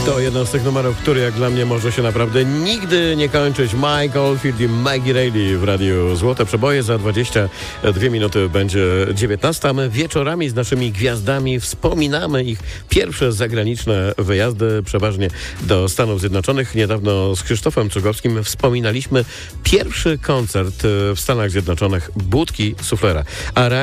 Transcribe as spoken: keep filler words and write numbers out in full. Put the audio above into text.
To jeden z tych numerów, który jak dla mnie może się naprawdę nigdy nie kończyć. Mike Oldfield i Maggie Reilly w Radiu Złote Przeboje. Za dwadzieścia dwie minuty będzie dziewiętnasta. A my wieczorami z naszymi gwiazdami wspominamy ich pierwsze zagraniczne wyjazdy, przeważnie do Stanów Zjednoczonych. Niedawno z Krzysztofem Cugowskim wspominaliśmy pierwszy koncert w Stanach Zjednoczonych Budki Suflera. A